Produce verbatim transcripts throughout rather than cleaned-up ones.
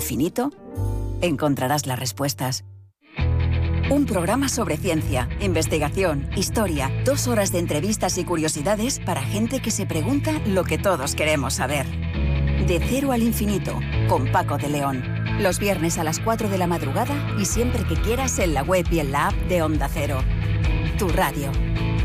infinito, encontrarás las respuestas. Un programa sobre ciencia, investigación, historia, dos horas de entrevistas y curiosidades para gente que se pregunta lo que todos queremos saber. De cero al infinito, con Paco de León. Los viernes a las cuatro de la madrugada y siempre que quieras en la web y en la app de Onda Cero. Tu radio.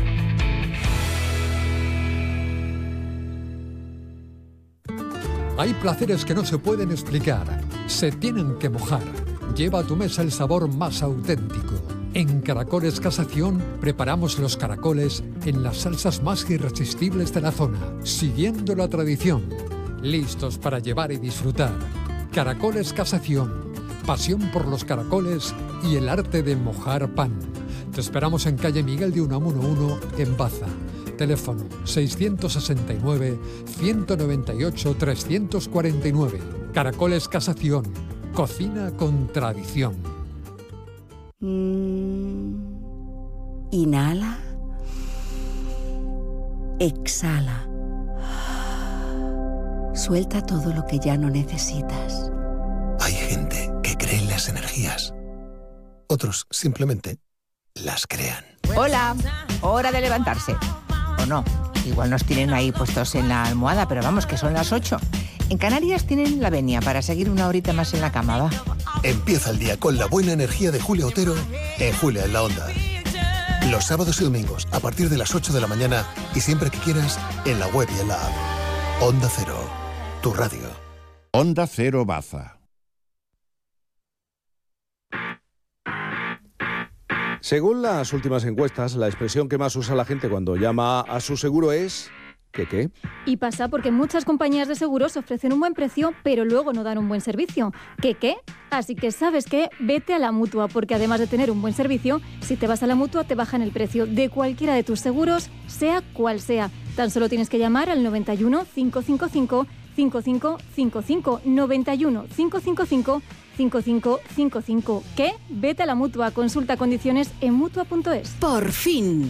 Hay placeres que no se pueden explicar, se tienen que mojar. Lleva a tu mesa el sabor más auténtico. En Caracoles Casación preparamos los caracoles en las salsas más irresistibles de la zona, siguiendo la tradición. Listos para llevar y disfrutar. Caracoles Casación, pasión por los caracoles y el arte de mojar pan. Te esperamos en calle Miguel de Unamuno uno en Baza. Teléfono seiscientos sesenta y nueve, ciento noventa y ocho, trescientos cuarenta y nueve. Caracoles Casación, cocina con tradición. Mm. Inhala. Exhala. Suelta todo lo que ya no necesitas. Hay gente que cree en las energías. Otros simplemente las crean. Hola, hora de levantarse. O no, igual nos tienen ahí puestos en la almohada, pero vamos, que son las ocho. En Canarias tienen la venia para seguir una horita más en la cama, va. Empieza el día con la buena energía de Julia Otero en Julia en la Onda. Los sábados y domingos a partir de las ocho de la mañana y siempre que quieras en la web y en la app. Onda Cero, tu radio. Onda Cero Baza. Según las últimas encuestas, la expresión que más usa la gente cuando llama a su seguro es... ¿Qué qué? Y pasa porque muchas compañías de seguros ofrecen un buen precio, pero luego no dan un buen servicio. ¿Qué qué? Así que, ¿sabes qué? Vete a la Mutua, porque además de tener un buen servicio, si te vas a la Mutua te bajan el precio de cualquiera de tus seguros, sea cual sea. Tan solo tienes que llamar al noventa y uno, cinco cinco cinco, cinco cinco cinco cinco, noventa y uno, cinco cinco cinco, cinco cinco cinco cinco. ¿Qué? Vete a la Mutua. Consulta condiciones en mutua punto es. Por fin.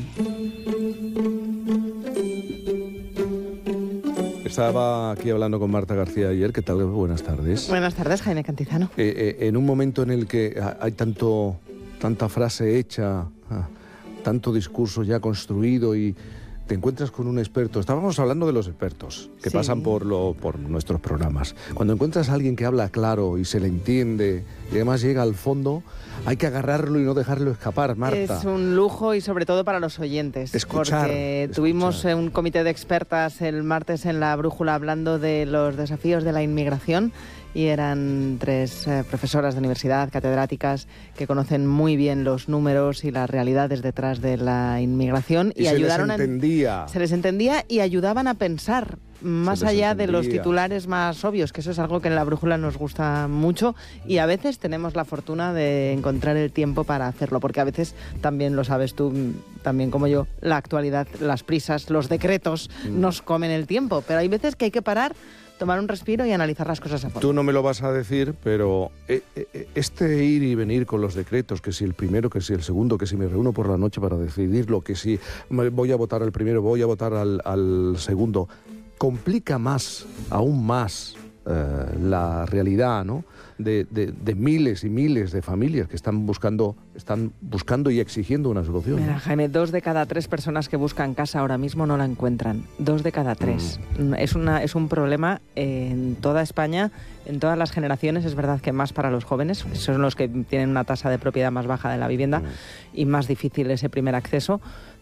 Estaba aquí hablando con Marta García ayer. ¿Qué tal? Buenas tardes. Buenas tardes, Jaime Cantizano. Eh, eh, en un momento en el que hay tanto, tanta frase hecha, tanto discurso ya construido y te encuentras con un experto. Estábamos hablando de los expertos que sí. pasan por, lo, por nuestros programas. Cuando encuentras a alguien que habla claro y se le entiende y además llega al fondo, hay que agarrarlo y no dejarlo escapar, Marta. Es un lujo y sobre todo para los oyentes. Escuchar. Porque escuchar. Tuvimos un comité de expertas el martes en La Brújula hablando de los desafíos de la inmigración. Y eran tres eh, profesoras de universidad, catedráticas, que conocen muy bien los números y las realidades detrás de la inmigración. Y, y se ayudaron les entendía. A, se les entendía y ayudaban a pensar más allá entendía. de los titulares más obvios, que eso es algo que en La Brújula nos gusta mucho y a veces tenemos la fortuna de encontrar el tiempo para hacerlo, porque a veces, también lo sabes tú, también como yo, la actualidad, las prisas, los decretos mm. nos comen el tiempo, pero hay veces que hay que parar, tomar un respiro y analizar las cosas a fondo. Tú no me lo vas a decir, pero este ir y venir con los decretos, que si el primero, que si el segundo, que si me reúno por la noche para decidirlo, que si voy a votar al primero, voy a votar al, al segundo, complica más, aún más, eh, la realidad, ¿no? De, de, de miles y miles de familias que están buscando, están buscando y exigiendo una solución. Mira, Jaime, dos de cada tres personas que buscan casa ahora mismo no la encuentran. Dos de cada tres. Mm. Es, una, es un problema en toda España, en todas las generaciones. Es verdad que más para los jóvenes, que son los que tienen una tasa de propiedad más baja de la vivienda mm. y más difícil ese primer acceso.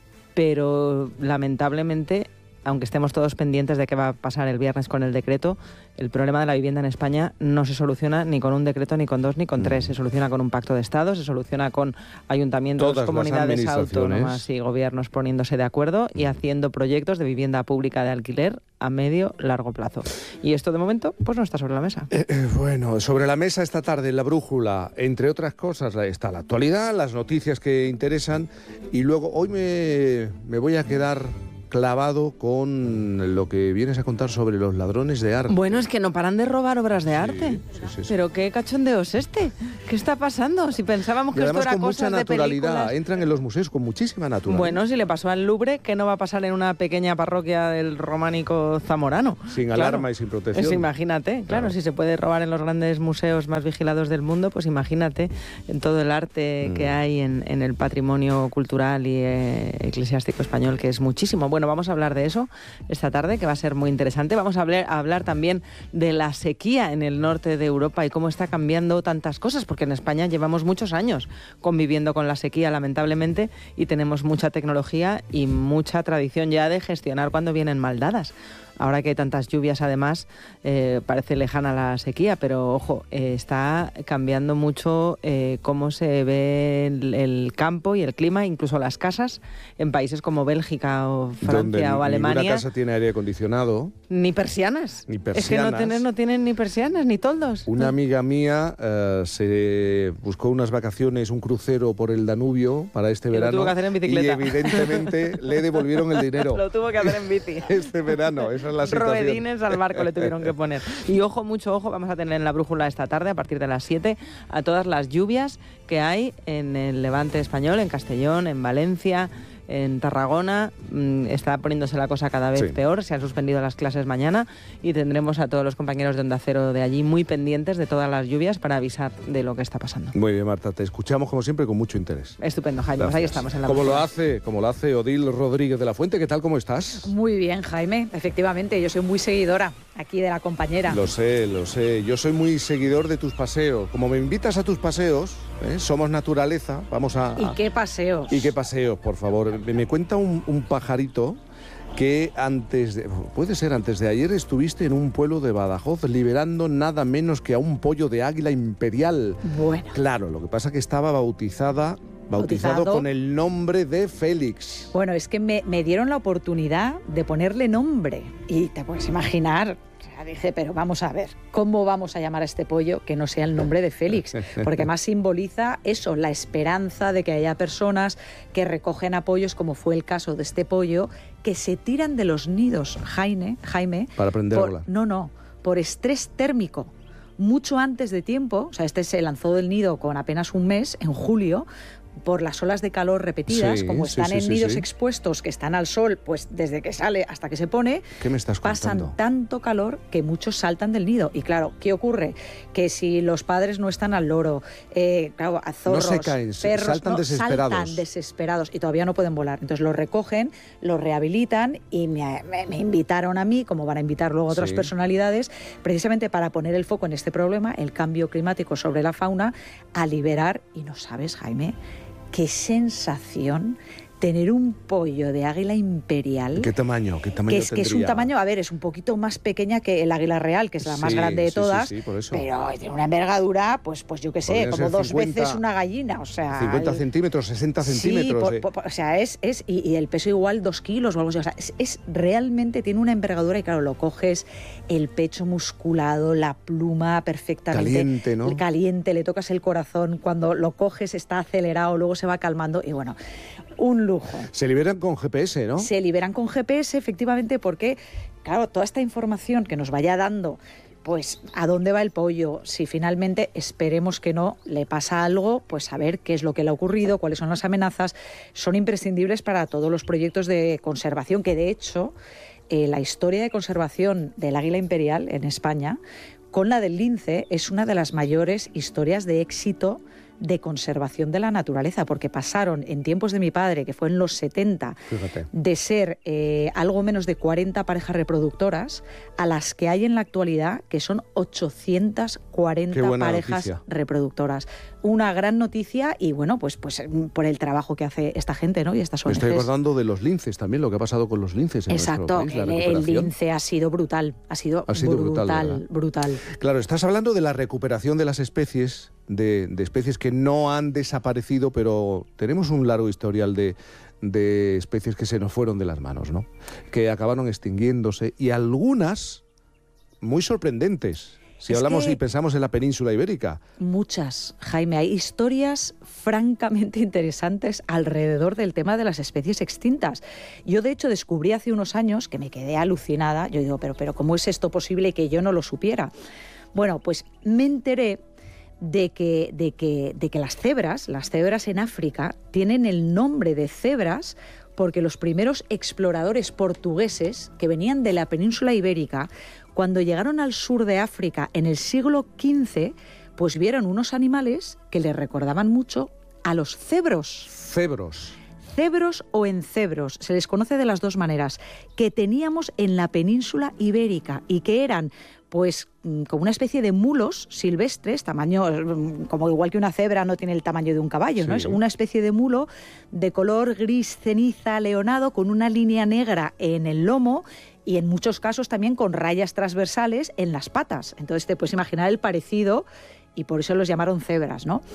Pero lamentablemente, aunque estemos todos pendientes de qué va a pasar el viernes con el decreto, el problema de la vivienda en España no se soluciona ni con un decreto, ni con dos, ni con mm. tres. Se soluciona con un pacto de Estado, se soluciona con ayuntamientos, Todas comunidades autónomas y gobiernos poniéndose de acuerdo y haciendo proyectos de vivienda pública de alquiler a medio, largo plazo. Y esto, de momento, pues no está sobre la mesa. Eh, eh, bueno, sobre la mesa esta tarde en La Brújula, entre otras cosas, está la actualidad, las noticias que interesan, y luego hoy me, me voy a quedar clavado con lo que vienes a contar sobre los ladrones de arte. Bueno, es que no paran de robar obras de Sí, arte. sí, sí, sí. Pero qué cachondeo es este. ¿Qué está pasando? Si pensábamos Y que esto además era con mucha cosas de naturalidad. películas. Entran en los museos con muchísima naturalidad. Bueno, si le pasó al Louvre, ¿qué no va a pasar en una pequeña parroquia del románico zamorano? Sin Claro. alarma y sin protección. Es, imagínate, claro, Claro. si se puede robar en los grandes museos más vigilados del mundo, pues imagínate en todo el arte Mm. que hay en, en el patrimonio cultural y eh, eclesiástico español, que es muchísimo. Bueno, vamos a hablar de eso esta tarde, que va a ser muy interesante. Vamos a hablar, a hablar también de la sequía en el norte de Europa y cómo está cambiando tantas cosas, porque en España llevamos muchos años conviviendo con la sequía, lamentablemente, y tenemos mucha tecnología y mucha tradición ya de gestionar cuando vienen mal dadas. Ahora que hay tantas lluvias, además, eh, parece lejana la sequía, pero ojo, eh, está cambiando mucho eh, cómo se ve el, el campo y el clima, incluso las casas, en países como Bélgica o Donde Francia o Alemania. ninguna casa tiene aire acondicionado. Ni persianas. Ni Es que no persianas. tienen, no tienen ni persianas ni toldos. Una amiga mía eh, se buscó unas vacaciones, un crucero por el Danubio para este Y lo verano. tuvo que hacer en bicicleta. Y evidentemente le devolvieron el dinero. Lo tuvo que hacer en bici. Este verano, esa es la situación. Ruedines al barco le tuvieron que poner. Y ojo, mucho ojo, vamos a tener en la brújula esta tarde, a partir de las siete, a todas las lluvias que hay en el Levante español, en Castellón, en Valencia, en Tarragona. Mm, está poniéndose la cosa cada vez Sí. peor, se han suspendido las clases mañana y tendremos a todos los compañeros de Onda Cero de allí muy pendientes de todas las lluvias para avisar de lo que está pasando. Muy bien, Marta, te escuchamos como siempre con mucho interés. Estupendo, Jaime, pues ahí Gracias. estamos en la Como lo brújula. hace, como lo hace Odil Rodríguez de la Fuente, ¿qué tal, cómo estás? Muy bien, Jaime. Efectivamente, yo soy muy seguidora aquí de la compañera. Lo sé, lo sé. Yo soy muy seguidor de tus paseos. Como me invitas a tus paseos, ¿eh? Somos naturaleza, vamos a... ¿Y qué paseos? ¿Y qué paseos, por favor? Me, me cuenta un, un pajarito que antes de... Puede ser, antes de ayer estuviste en un pueblo de Badajoz liberando nada menos que a un pollo de águila imperial. Bueno. Claro, lo que pasa es que estaba bautizada... Bautizado, Bautizado. con el nombre de Félix. Bueno, es que me, me dieron la oportunidad de ponerle nombre. Y te puedes imaginar, o sea, dije, pero vamos a ver, ¿cómo vamos a llamar a este pollo que no sea el nombre de Félix? Porque además simboliza eso, la esperanza de que haya personas que recogen apoyos, como fue el caso de este pollo, que se tiran de los nidos, Jaime, Jaime Para aprender a por- volar. No, no, por estrés térmico. Mucho antes de tiempo, o sea, este se lanzó del nido con apenas un mes, en julio, por las olas de calor repetidas, Sí, como sí, están sí, en sí, nidos sí. expuestos, que están al sol, pues desde que sale hasta que se pone, ¿Qué me estás pasan contando? tanto calor que muchos saltan del nido. Y claro, ¿qué ocurre? Que si los padres no están al loro, eh, claro, a zorros, se caen, se- perros, saltan no, desesperados. saltan desesperados y todavía no pueden volar. Entonces los recogen, los rehabilitan y me, me- me invitaron a mí, como van a invitar luego a otras Sí. personalidades, precisamente para poner el foco en este problema, el cambio climático sobre la fauna, a liberar, y no sabes, Jaime, qué sensación tener un pollo de águila imperial. ¿Qué tamaño? ¿Qué tamaño Que es, que es un tendría? tamaño, a ver, es un poquito más pequeña que el águila real, que es la más Sí, grande de sí, sí, todas, sí, por eso. pero tiene una envergadura, pues, pues yo qué sé, Podrían como ser dos cincuenta, veces una gallina, o sea... cincuenta el- centímetros, sesenta Sí, centímetros. por- eh. por- o sea, es, es y, y el peso igual dos kilos o algo así, o sea, es, es realmente, tiene una envergadura y claro, lo coges, el pecho musculado, la pluma perfectamente... Caliente, ¿no? Caliente, le tocas el corazón, cuando lo coges está acelerado, luego se va calmando y bueno, un lujo. Se liberan con G P S, ¿no? Se liberan con G P S, efectivamente, porque, claro, toda esta información que nos vaya dando, pues a dónde va el pollo, si finalmente, esperemos que no, le pasa algo, pues saber qué es lo que le ha ocurrido, cuáles son las amenazas, son imprescindibles para todos los proyectos de conservación, que de hecho, eh, la historia de conservación del águila imperial en España, con la del lince, es una de las mayores historias de éxito de conservación de la naturaleza, porque pasaron en tiempos de mi padre, que fue en los setenta, Fíjate. de ser eh, algo menos de cuarenta parejas reproductoras a las que hay en la actualidad, que son ochocientas cuarenta Qué buena parejas noticia. reproductoras. Una gran noticia y bueno, pues, pues mm, por el trabajo que hace esta gente, ¿no? Y estas Me O N Ges. estoy acordando de los linces también, lo que ha pasado con los linces en Exacto, nuestro país, la el, el recuperación. lince ha sido brutal, ha sido, Ha sido brutal, brutal, ¿verdad? brutal. Claro, estás hablando de la recuperación de las especies, de, de especies que no han desaparecido, pero tenemos un largo historial de, de especies que se nos fueron de las manos, ¿no? Que acabaron extinguiéndose y algunas muy sorprendentes. Si Es hablamos que- y pensamos en la península ibérica. Muchas, Jaime. Hay historias francamente interesantes alrededor del tema de las especies extintas. Yo, de hecho, descubrí hace unos años que me quedé alucinada. Yo digo, pero, pero ¿cómo es esto posible que yo no lo supiera? Bueno, pues me enteré de que, de que, de que las cebras, las cebras en África, tienen el nombre de cebras porque los primeros exploradores portugueses que venían de la península ibérica, cuando llegaron al sur de África en el siglo quince, pues vieron unos animales que les recordaban mucho a los cebros. Cebros. Cebros o encebros, se les conoce de las dos maneras, que teníamos en la península ibérica y que eran pues como una especie de mulos silvestres, tamaño, como igual que una cebra no tiene el tamaño de un caballo, ¿no? Sí. Es una especie de mulo de color gris ceniza leonado con una línea negra en el lomo y en muchos casos también con rayas transversales en las patas. Entonces te puedes imaginar el parecido y por eso los llamaron cebras, ¿no?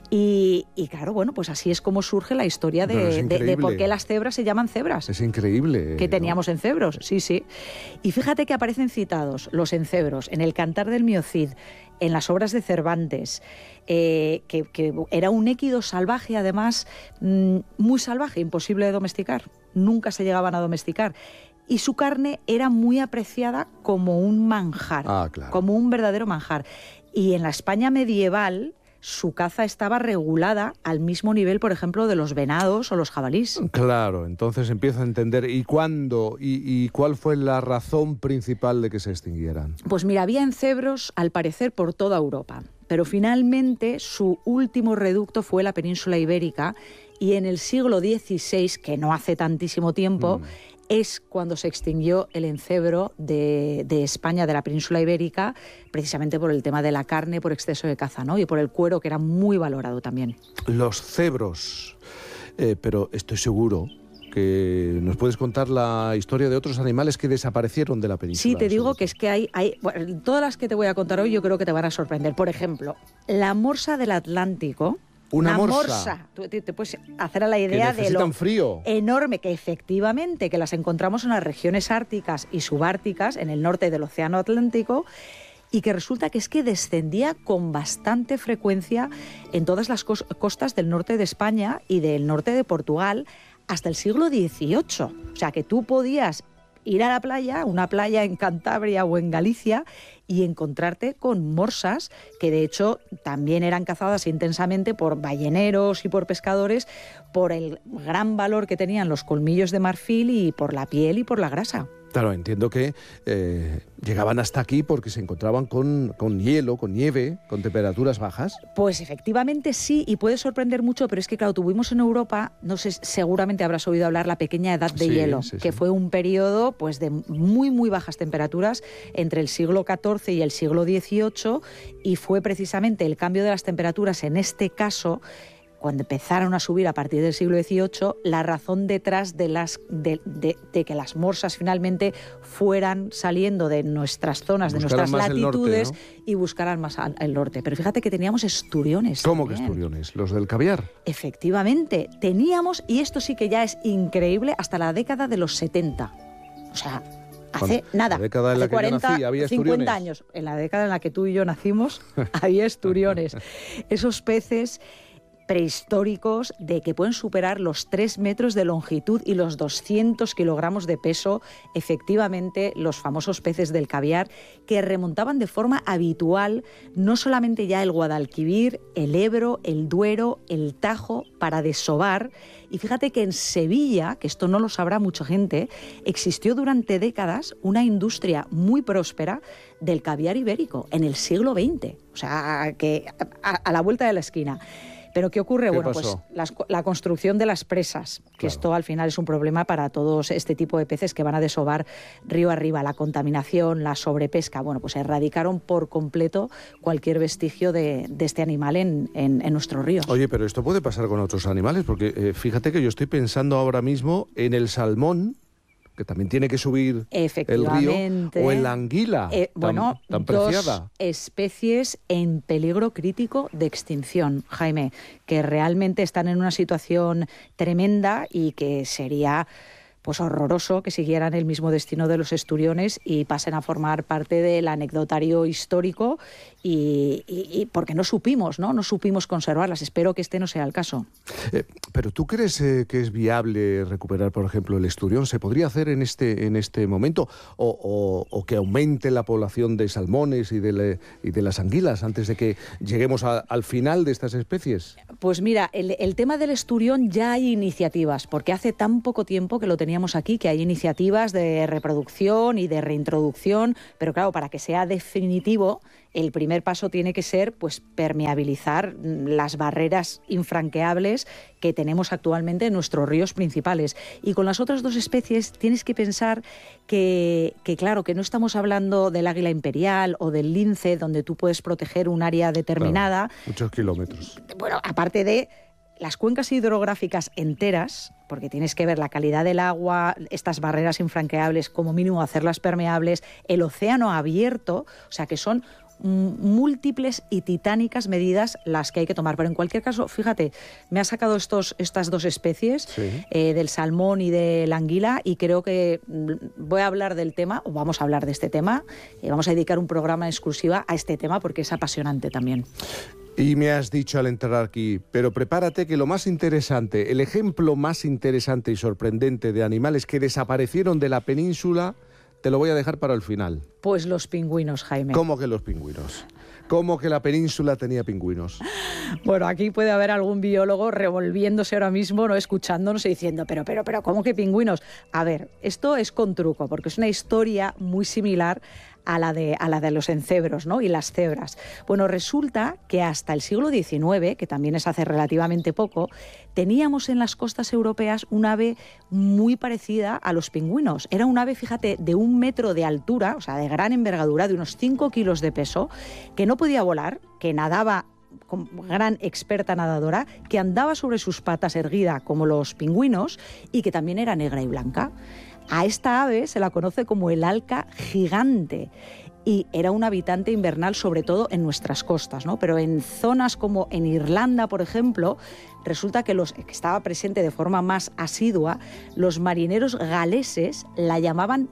Y, y claro, bueno, pues así es como surge la historia Pero es de, de, de increíble. por qué las cebras se llaman cebras. Es increíble. Que ¿no? teníamos encebros, sí, sí. Y fíjate que aparecen citados los encebros en el Cantar del Mío Cid, en las obras de Cervantes, eh, que, que era un équido salvaje, además, mmm, muy salvaje, imposible de domesticar. Nunca se llegaban a domesticar. Y su carne era muy apreciada como un manjar, Ah, claro. como un verdadero manjar. Y en la España medieval su caza estaba regulada al mismo nivel, por ejemplo, de los venados o los jabalís. Claro, entonces empiezo a entender. ¿Y cuándo y, y cuál fue la razón principal de que se extinguieran? Pues mira, había encebros, al parecer, por toda Europa. Pero finalmente su último reducto fue la península ibérica y en el siglo dieciséis, que no hace tantísimo tiempo, mm. es cuando se extinguió el encebro de, de España, de la península ibérica, precisamente por el tema de la carne, por exceso de caza, ¿no? Y por el cuero, que era muy valorado también. Los cebros. Eh, pero estoy seguro que nos puedes contar la historia de otros animales que desaparecieron de la península. Sí, te digo que es que hay, hay bueno, todas las que te voy a contar hoy yo creo que te van a sorprender. Por ejemplo, la morsa del Atlántico. Una, Una morsa. morsa. Tú te, te puedes hacer a la idea que de lo frío. enorme que efectivamente que las encontramos en las regiones árticas y subárticas, en el norte del Océano Atlántico, y que resulta que es que descendía con bastante frecuencia en todas las costas del norte de España y del norte de Portugal hasta el siglo dieciocho. O sea, que tú podías ir a la playa, una playa en Cantabria o en Galicia, y encontrarte con morsas que de hecho también eran cazadas intensamente por balleneros y por pescadores por el gran valor que tenían los colmillos de marfil y por la piel y por la grasa. Claro, entiendo que eh, llegaban hasta aquí porque se encontraban con, con hielo, con nieve, con temperaturas bajas. Pues efectivamente sí, y puede sorprender mucho, pero es que claro, tuvimos en Europa, no sé, seguramente habrás oído hablar la pequeña edad de sí, hielo, sí, que sí. fue un periodo pues de muy muy bajas temperaturas entre el siglo catorce y el siglo dieciocho, y fue precisamente el cambio de las temperaturas en este caso, cuando empezaron a subir a partir del siglo dieciocho, la razón detrás de, las, de, de, de que las morsas finalmente fueran saliendo de nuestras zonas, buscaran de nuestras latitudes norte, ¿no? y buscaran más al, al norte. Pero fíjate que teníamos esturiones. ¿Cómo también. que esturiones? ¿Los del caviar? Efectivamente, teníamos, y esto sí que ya es increíble, hasta la década de los setenta. O sea, hace nada, la década en la hace que yo cuarenta, nací, había cincuenta esturiones. años. En la década en la que tú y yo nacimos, había esturiones. Esos peces prehistóricos de que pueden superar los tres metros de longitud y los doscientos kilogramos de peso, efectivamente los famosos peces del caviar, que remontaban de forma habitual no solamente ya el Guadalquivir, el Ebro, el Duero, el Tajo, para desovar. Y fíjate que en Sevilla, que esto no lo sabrá mucha gente, existió durante décadas una industria muy próspera del caviar ibérico en el siglo veinte, o sea, que a, a la vuelta de la esquina. ¿Pero qué ocurre? ¿Qué bueno, pasó? pues las, la construcción de las presas, que Claro. esto al final es un problema para todos este tipo de peces que van a desovar río arriba. La contaminación, la sobrepesca, bueno, pues erradicaron por completo cualquier vestigio de, de este animal en, en, en nuestros ríos. Oye, pero esto puede pasar con otros animales, porque eh, fíjate que yo estoy pensando ahora mismo en el salmón, que también tiene que subir el río, Efectivamente. o en la anguila, Eh, tan, bueno, tan dos preciada. especies en peligro crítico de extinción, Jaime, que realmente están en una situación tremenda y que sería pues horroroso que siguieran el mismo destino de los esturiones y pasen a formar parte del anecdotario histórico y, y, y porque no supimos, ¿no? No supimos conservarlas. Espero que este no sea el caso. Eh, pero ¿tú crees eh, que es viable recuperar, por ejemplo, el esturión? ¿Se podría hacer en este, en este momento? O, o, ¿O que aumente la población de salmones y de, le, y de las anguilas antes de que lleguemos a, al final de estas especies? Pues mira, el, el tema del esturión ya hay iniciativas, porque hace tan poco tiempo que lo teníamos aquí, que hay iniciativas de reproducción y de reintroducción, pero claro, para que sea definitivo, el primer paso tiene que ser pues permeabilizar las barreras infranqueables que tenemos actualmente en nuestros ríos principales. Y con las otras dos especies tienes que pensar que, que claro, que no estamos hablando del águila imperial o del lince, donde tú puedes proteger un área determinada. Claro, muchos kilómetros. Bueno, aparte de las cuencas hidrográficas enteras, porque tienes que ver la calidad del agua, estas barreras infranqueables, como mínimo hacerlas permeables, el océano abierto, o sea que son múltiples y titánicas medidas las que hay que tomar. Pero en cualquier caso, fíjate, me ha sacado estos, estas dos especies, sí. eh, del salmón y de la anguila, y creo que voy a hablar del tema, o vamos a hablar de este tema, y vamos a dedicar un programa exclusiva a este tema porque es apasionante también. Y me has dicho al entrar aquí, pero prepárate que lo más interesante, el ejemplo más interesante y sorprendente de animales que desaparecieron de la península, te lo voy a dejar para el final. Pues los pingüinos, Jaime. ¿Cómo que los pingüinos? ¿Cómo que la península tenía pingüinos? Bueno, aquí puede haber algún biólogo revolviéndose ahora mismo, no escuchándonos y diciendo, pero, pero, pero, ¿cómo que pingüinos? A ver, esto es con truco, porque es una historia muy similar a la de, a la de los encebros, ¿no? Y las cebras. Bueno, resulta que hasta el siglo diecinueve, que también es hace relativamente poco, teníamos en las costas europeas un ave muy parecida a los pingüinos. Era un ave, fíjate, de un metro de altura, o sea, de gran envergadura, de unos cinco kilos de peso, que no podía volar, que nadaba como gran experta nadadora, que andaba sobre sus patas erguida como los pingüinos y que también era negra y blanca. A esta ave se la conoce como el alca gigante y era un habitante invernal sobre todo en nuestras costas, ¿no? Pero en zonas como en Irlanda, por ejemplo, resulta que, los, que estaba presente de forma más asidua, los marineros galeses la llamaban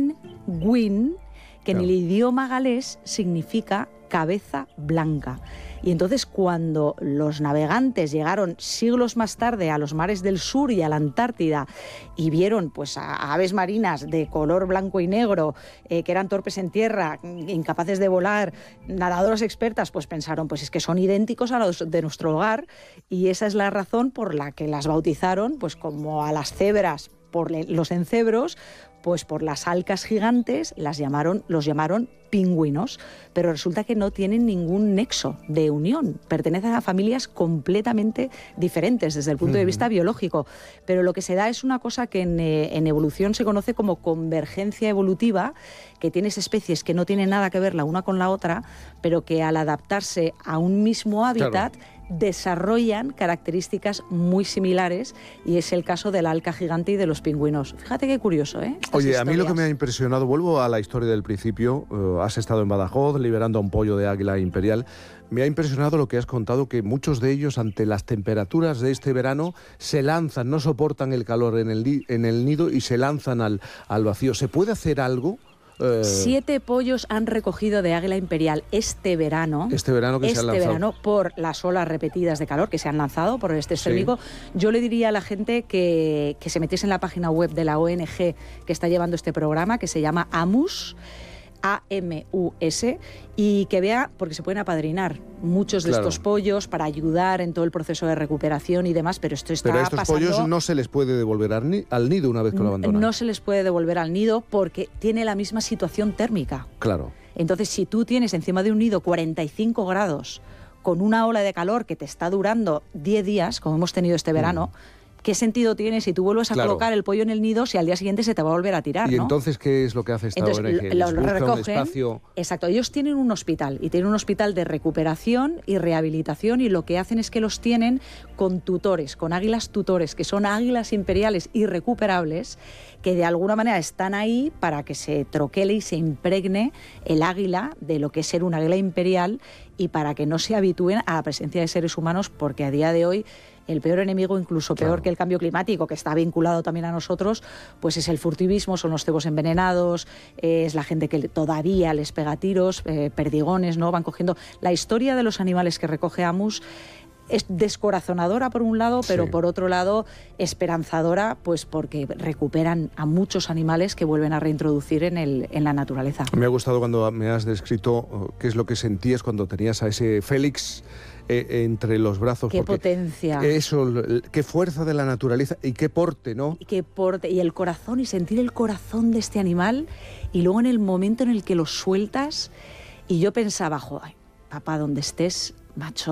penguin, que claro, en el idioma galés significa cabeza blanca. Y entonces cuando los navegantes llegaron siglos más tarde a los mares del sur y a la Antártida y vieron pues a aves marinas de color blanco y negro, eh, que eran torpes en tierra, incapaces de volar, nadadoras expertas, pues pensaron, pues es que son idénticos a los de nuestro hogar, y esa es la razón por la que las bautizaron pues como a las cebras por los encebros, pues por las alcas gigantes las llamaron, los llamaron pingüinos, pero resulta que no tienen ningún nexo de unión, pertenecen a familias completamente diferentes desde el punto de vista biológico, pero lo que se da es una cosa que en, eh, en evolución se conoce como convergencia evolutiva, que tienes especies que no tienen nada que ver la una con la otra, pero que al adaptarse a un mismo hábitat, claro, desarrollan características muy similares, y es el caso del alca gigante y de los pingüinos. Fíjate qué curioso, ¿eh? Estas Oye, historias. A mí lo que me ha impresionado, vuelvo a la historia del principio, uh, has estado en Badajoz liberando a un pollo de águila imperial, me ha impresionado lo que has contado, que muchos de ellos ante las temperaturas de este verano se lanzan, no soportan el calor en el, en el nido y se lanzan al, al vacío. ¿Se puede hacer algo? Eh... Siete pollos han recogido de águila imperial este verano. Este verano que este se han lanzado. verano por las olas repetidas de calor que se han lanzado por el estrés térmico. Sí. Yo le diría a la gente que, que se metiese en la página web de la O N G que está llevando este programa, que se llama AMUS, A M U S, y que vea, porque se pueden apadrinar muchos de claro. estos pollos para ayudar en todo el proceso de recuperación y demás, pero esto está pasando... Pero a estos pasando, pollos no se les puede devolver al, ni al nido una vez que lo abandonan. No se les puede devolver al nido porque tiene la misma situación térmica. Claro. Entonces, si tú tienes encima de un nido cuarenta y cinco grados con una ola de calor que te está durando diez días, como hemos tenido este verano... Mm. ¿Qué sentido tiene si tú vuelves a claro. colocar el pollo en el nido si al día siguiente se te va a volver a tirar? ¿Y ¿no? entonces qué es lo que hace esta entonces, O N G? Lo, lo busca recogen, un espacio... Exacto, ellos tienen un hospital y tienen un hospital de recuperación y rehabilitación, y lo que hacen es que los tienen con tutores, con águilas tutores, que son águilas imperiales irrecuperables, que de alguna manera están ahí para que se troquele y se impregne el águila de lo que es ser un águila imperial, y para que no se habitúen a la presencia de seres humanos, porque a día de hoy el peor enemigo, incluso peor Claro. que el cambio climático, que está vinculado también a nosotros, pues es el furtivismo, son los cebos envenenados, eh, es la gente que todavía les pega tiros, eh, perdigones, ¿no? Van cogiendo... La historia de los animales que recoge Amus es descorazonadora por un lado, pero Sí. por otro lado esperanzadora, pues porque recuperan a muchos animales que vuelven a reintroducir en, el, en la naturaleza. Me ha gustado cuando me has descrito uh, qué es lo que sentías cuando tenías a ese Félix eh, entre los brazos. Qué porque potencia. Eso, l- qué fuerza de la naturaleza y qué porte, ¿no? Y, que porte, y el corazón, y sentir el corazón de este animal, y luego en el momento en el que lo sueltas, y yo pensaba, joder, papá, donde estés, macho,